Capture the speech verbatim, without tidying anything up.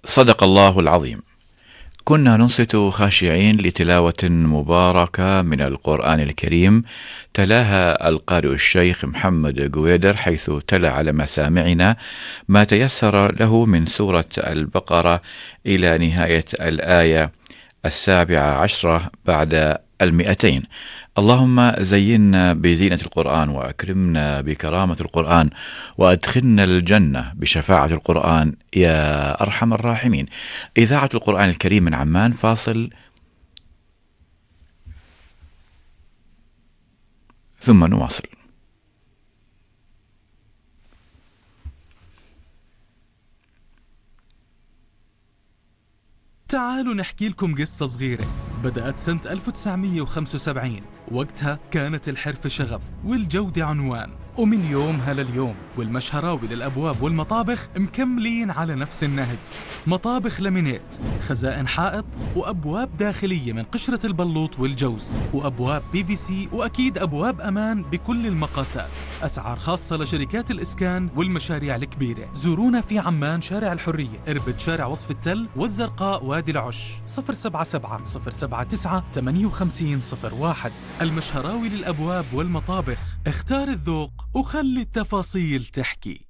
صدق الله العظيم. كنا ننصت خاشعين لتلاوة مباركة من القرآن الكريم، تلاها القارئ الشيخ محمد قويدر، حيث تلا على مسامعنا ما تيسر له من سورة البقرة إلى نهاية الآية السابعة عشرة بعد المئتين. اللهم زينا بزينة القرآن، وأكرمنا بكرامة القرآن، وأدخلنا الجنة بشفاعة القرآن يا أرحم الراحمين. إذاعة القرآن الكريم من عمان، فاصل ثم نواصل. تعالوا نحكي لكم قصة صغيرة بدأت سنة ألف وتسعمية وخمسة وسبعين. وقتها كانت الحرفة شغف والجودة عنوان، ومن يومها لليوم والمشهراوي للأبواب والمطابخ مكملين على نفس النهج. مطابخ لامينيت، خزائن حائط، وأبواب داخلية من قشرة البلوط والجوز، وأبواب بي في سي، وأكيد أبواب أمان بكل المقاسات. أسعار خاصة لشركات الإسكان والمشاريع الكبيرة. زورونا في عمان، شارع الحرية، إربد، شارع وصف التل، والزرقاء، وادي العش. صفر سبعة سبعة صفر سبعة تسعة ثمانية وخمسين صفر واحد. المشهراوي للأبواب والمطابخ. اختار الذوق وخلي التفاصيل تحكي.